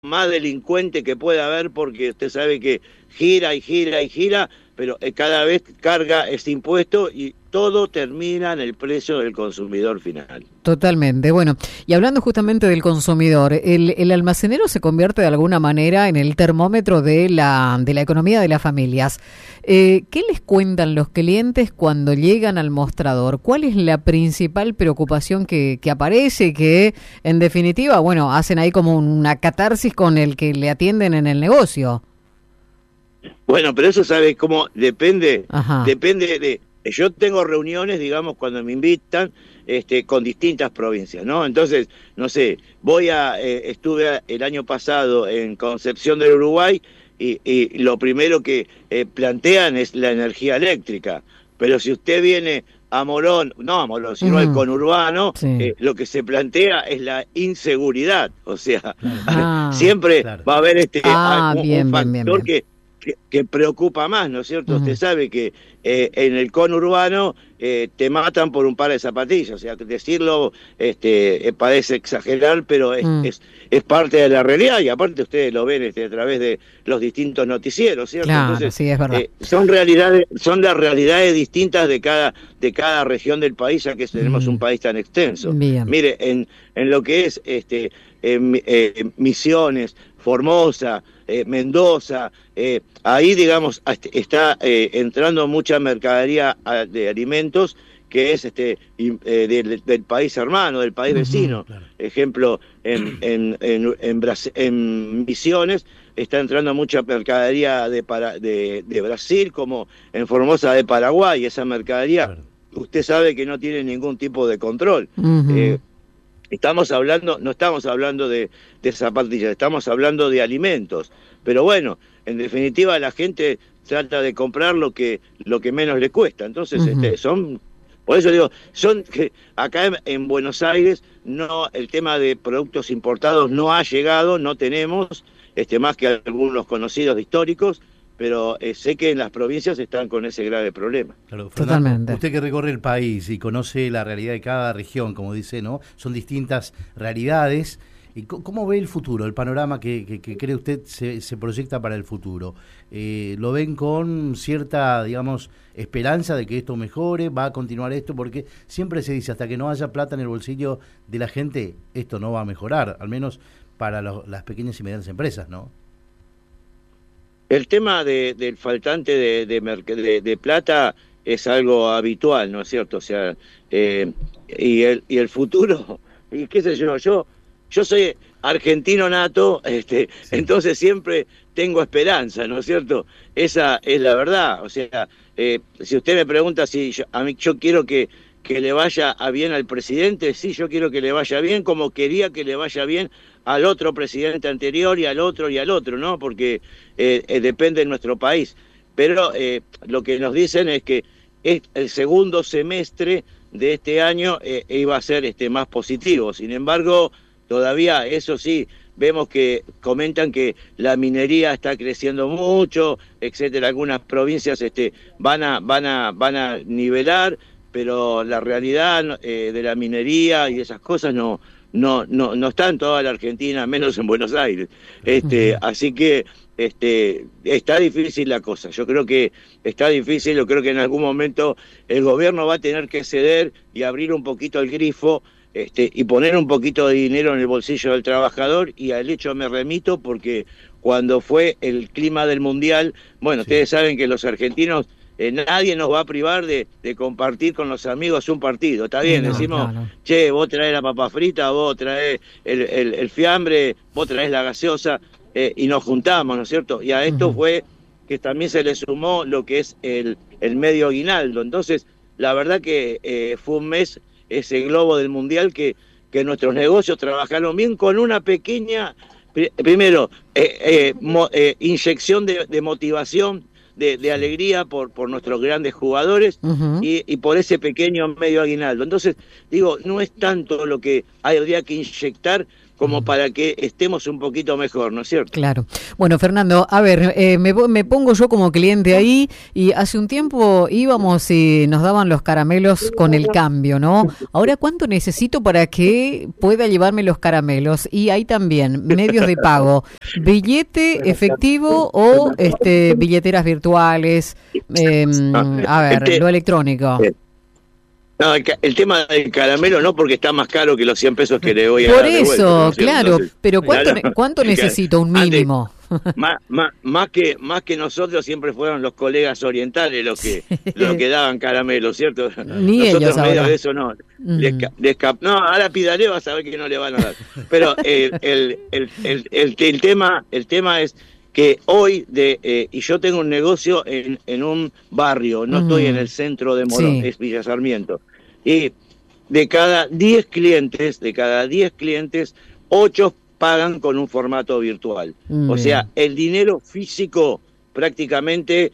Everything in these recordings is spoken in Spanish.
más delincuente que pueda haber, porque usted sabe que gira y gira y gira, pero cada vez carga este impuesto y todo termina en el precio del consumidor final. Totalmente. Bueno, y hablando justamente del consumidor, el almacenero se convierte de alguna manera en el termómetro de la economía de las familias. ¿Qué les cuentan los clientes cuando llegan al mostrador? ¿Cuál es la principal preocupación que aparece, que en definitiva, bueno, hacen ahí como una catarsis con el que le atienden en el negocio? Bueno, pero eso, ¿sabe cómo? Depende Ajá. de... Yo tengo reuniones, digamos, cuando me invitan, con distintas provincias, ¿no? Entonces, no sé, estuve el año pasado en Concepción del Uruguay y lo primero que plantean es la energía eléctrica. Pero si usted viene a Morón, no a Morón, sino al conurbano, Sí. lo que se plantea es la inseguridad. O sea, Ah, siempre claro. va a haber un Bien, factor bien. que preocupa más, ¿no es cierto? Usted sabe que en el conurbano te matan por un par de zapatillas, o sea, decirlo parece exagerar, pero es parte de la realidad, y aparte ustedes lo ven a través de los distintos noticieros, ¿cierto? Claro, Entonces, sí, es verdad. son las realidades distintas de cada región del país, ya que tenemos un país tan extenso. Bien. Mire, en lo que es Misiones, Formosa, Mendoza, ahí, digamos, está entrando mucha mercadería de alimentos que es del país hermano, del país vecino. Claro. Ejemplo, en Misiones está entrando mucha mercadería de Brasil, como en Formosa de Paraguay. Esa mercadería, Claro. usted sabe que no tiene ningún tipo de control. Ujú. No estamos hablando de zapatillas, estamos hablando de alimentos. Pero bueno, en definitiva la gente trata de comprar lo que menos le cuesta. Entonces, por eso digo, acá en Buenos Aires el tema de productos importados no ha llegado, no tenemos, más que algunos conocidos históricos, pero sé que en las provincias están con ese grave problema. Claro, Fernando, Totalmente. usted que recorre el país y conoce la realidad de cada región, como dice, ¿no? Son distintas realidades. ¿Y cómo ve el futuro, el panorama que cree usted se proyecta para el futuro? ¿Lo ven con cierta, digamos, esperanza de que esto mejore? ¿Va a continuar esto? Porque siempre se dice, hasta que no haya plata en el bolsillo de la gente, esto no va a mejorar, al menos para las pequeñas y medianas empresas, ¿no? El tema del faltante de plata es algo habitual, ¿no es cierto? O sea, y el futuro, y qué sé yo soy argentino nato, entonces siempre tengo esperanza, ¿no es cierto? Esa es la verdad. O sea, si usted me pregunta si yo quiero que le vaya bien al presidente, sí, yo quiero que le vaya bien, como quería que le vaya bien al otro presidente anterior y al otro, ¿no? Porque depende de nuestro país. Pero lo que nos dicen es que el segundo semestre de este año iba a ser más positivo. Sin embargo, todavía, eso sí, vemos que comentan que la minería está creciendo mucho, etcétera. Algunas provincias van a nivelar, pero la realidad de la minería y esas cosas no está en toda la Argentina, menos en Buenos Aires. Así que está difícil la cosa. Yo creo que está difícil, yo creo que en algún momento el gobierno va a tener que ceder y abrir un poquito el grifo, y poner un poquito de dinero en el bolsillo del trabajador, y al hecho me remito porque cuando fue el clima del Mundial, bueno, ustedes saben que los argentinos, nadie nos va a privar de compartir con los amigos un partido. Está bien, decimos, Claro. che, vos traés la papa frita, vos traés el fiambre, vos traés la gaseosa, y nos juntamos, ¿no es cierto? Y a esto fue que también se le sumó lo que es el medio aguinaldo. Entonces, la verdad que fue un mes, ese globo del Mundial, que nuestros negocios trabajaron bien, con una pequeña, primero, inyección de motivación, de alegría por nuestros grandes jugadores, y por ese pequeño medio aguinaldo. Entonces, digo, no es tanto lo que habría que inyectar como para que estemos un poquito mejor, ¿no es cierto? Claro. Bueno, Fernando, a ver, me pongo yo como cliente ahí, y hace un tiempo íbamos y nos daban los caramelos con el cambio, ¿no? Ahora, ¿cuánto necesito para que pueda llevarme los caramelos? Y hay también medios de pago, billete efectivo o billeteras virtuales, a ver, lo electrónico. No, el tema del caramelo no, porque está más caro que los 100 pesos que le voy a Por dar de eso, vuelta, ¿no? claro, Entonces, pero claro, ¿cuánto necesito? Un mínimo. Más que nosotros siempre fueron los colegas orientales los que daban caramelo, ¿cierto? Ni nosotros ellos medio ahora. de eso no. No, ahora Pidalé vas a ver que no le van a dar. Pero el tema es que hoy y yo tengo un negocio en un barrio, no estoy en el centro de Morón, Sí. es Villa Sarmiento. Y de cada 10 clientes, 8 pagan con un formato virtual. O sea, el dinero físico prácticamente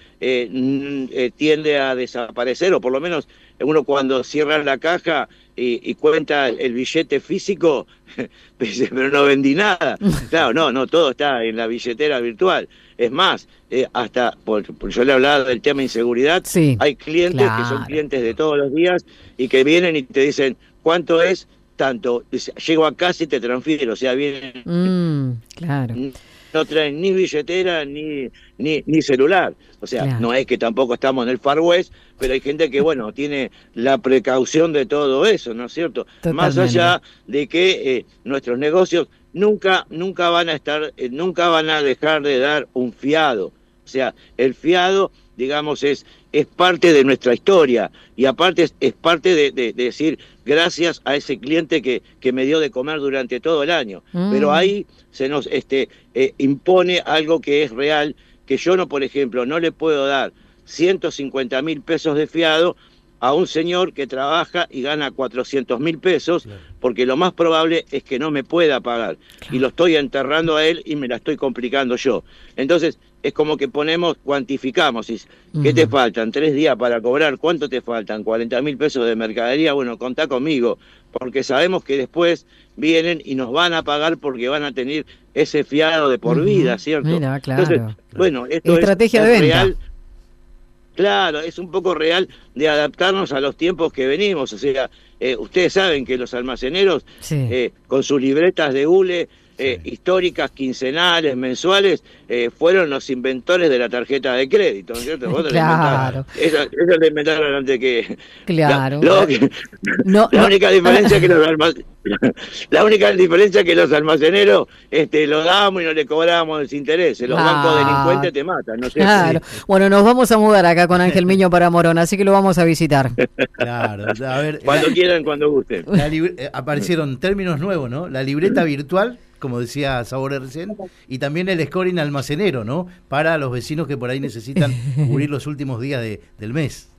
tiende a desaparecer, o por lo menos uno cuando cierra la caja y cuenta el billete físico, dice, pero no vendí nada. Claro, no, todo está en la billetera virtual. Es más, hasta, yo le hablaba del tema inseguridad, Sí, hay clientes claro. que son clientes de todos los días y que vienen y te dicen, ¿cuánto es? Tanto. Dice, llego a casa y te transfiero, o sea, vienen... Claro. No traen ni billetera ni celular. O sea, Claro. no es que tampoco estamos en el Far West, pero hay gente que, bueno, tiene la precaución de todo eso, ¿no es cierto? Totalmente. Más allá de que nuestros negocios nunca van a dejar de dar un fiado. O sea, el fiado, digamos, es parte de nuestra historia, y aparte es parte de decir gracias a ese cliente que me dio de comer durante todo el año. Pero ahí se nos impone algo que es real, que yo no, por ejemplo, no le puedo dar 150.000 pesos de fiado a un señor que trabaja y gana 400.000 pesos, claro, porque lo más probable es que no me pueda pagar, claro, y lo estoy enterrando a él y me la estoy complicando yo. Entonces, es como que cuantificamos, ¿qué te faltan? 3 días para cobrar, ¿cuánto te faltan? 40.000 pesos de mercadería, bueno, contá conmigo, porque sabemos que después vienen y nos van a pagar porque van a tener ese fiado de por vida, ¿cierto? Mira, claro. Entonces, bueno, esto estrategia es de venta. real. Claro, es un poco real de adaptarnos a los tiempos que venimos. O sea, ustedes saben que los almaceneros, Sí. Con sus libretas de hule históricas, quincenales, mensuales, fueron los inventores de la tarjeta de crédito, ¿no es cierto? Claro. Eso lo inventaron antes que... Claro. La única diferencia que la única diferencia que los almaceneros lo dábamos y no le cobrábamos los intereses. Los bancos delincuentes te matan, ¿no sé? Claro. Bueno, nos vamos a mudar acá con Ángel Miño para Morón, así que lo vamos a visitar. Claro, a ver, cuando quieran, cuando gusten. Aparecieron términos nuevos, ¿no? La libreta virtual, como decía Sabore recién, y también el scoring almacenero, ¿no? Para los vecinos que por ahí necesitan cubrir los últimos días del mes.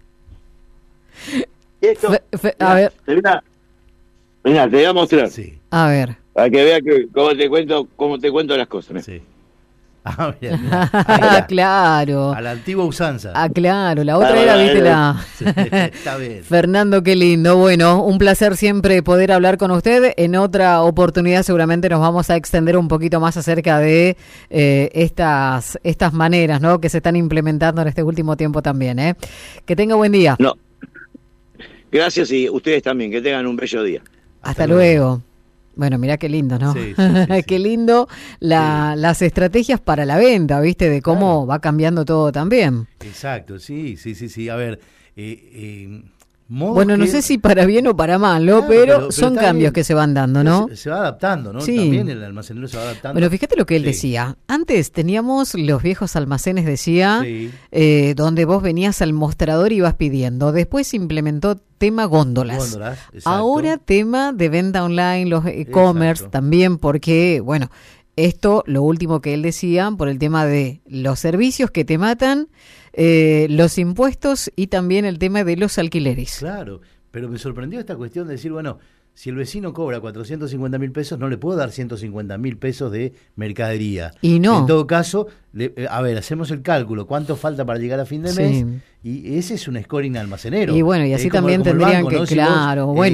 Esto, a ver. Mira, te voy a mostrar. Sí. A ver. Para que vea cómo te cuento las cosas. Sí. Ah, mira. Claro. A la antigua usanza. Ah, claro. La otra era, viste, la... Sí, está bien. Fernando, qué lindo. Bueno, un placer siempre poder hablar con usted. En otra oportunidad seguramente nos vamos a extender un poquito más acerca de estas maneras, ¿no?, que se están implementando en este último tiempo también, ¿eh? Que tenga buen día. No. Gracias, y ustedes también, que tengan un bello día. Hasta luego. Bueno, mirá qué lindo, ¿no? Sí. Qué lindo las estrategias para la venta, ¿viste? De cómo va cambiando todo también. Exacto, sí. A ver, bueno, no sé si para bien o para mal, ¿no? Pero son cambios bien, que se van dando, ¿no? Se va adaptando, ¿no? Sí. También el almacenero se va adaptando. Bueno, fíjate lo que él decía. Antes teníamos los viejos almacenes, decía, donde vos venías al mostrador y ibas pidiendo. Después se implementó tema góndolas. Ahora tema de venta online, los e-commerce también, porque, bueno, esto, lo último que él decía, por el tema de los servicios que te matan, los impuestos y también el tema de los alquileres. Claro, pero me sorprendió esta cuestión de decir, bueno, si el vecino cobra 450.000 pesos, no le puedo dar 150.000 pesos de mercadería. Y no. En todo caso, a ver, hacemos el cálculo, ¿cuánto falta para llegar a fin de mes? Y ese es un scoring almacenero. Y bueno, y así también tendrían banco, que, ¿no? Claro, si vos, bueno.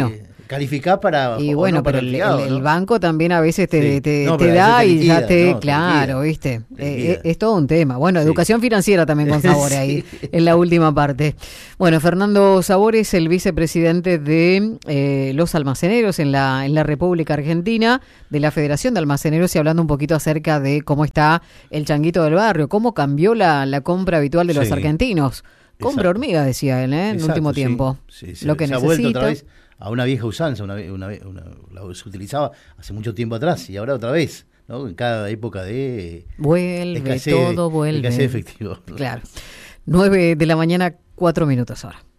calificás para... Y bueno, no pero para el el banco también a veces te pero da y liquida, ya te... no, claro, te ¿viste? liquida. Es todo un tema. Bueno, Sí. educación financiera también con Sabores ahí, en la última parte. Bueno, Fernando Sabores, el vicepresidente de los almaceneros en la República Argentina, de la Federación de Almaceneros, y hablando un poquito acerca de cómo está el changuito del barrio, cómo cambió la compra habitual de los argentinos. Compra hormiga, decía él, en el último tiempo. Sí, Lo que se necesita. ha vuelto otra vez a una vieja usanza, se utilizaba hace mucho tiempo atrás y ahora otra vez, ¿no? En cada época de vuelve, todo vuelve. escasez de efectivo. Claro. 9 de la mañana, 4 minutos ahora.